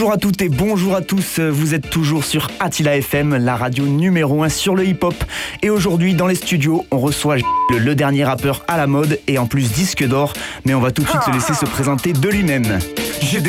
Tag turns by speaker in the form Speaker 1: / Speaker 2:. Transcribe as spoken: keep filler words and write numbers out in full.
Speaker 1: Bonjour à toutes et bonjour à tous, vous êtes toujours sur Attila F M, la radio numéro un sur le hip-hop. Et aujourd'hui dans les studios, on reçoit le, le dernier rappeur à la mode et en plus disque d'or. Mais on va tout de suite se laisser se présenter de lui-même.
Speaker 2: J'ai des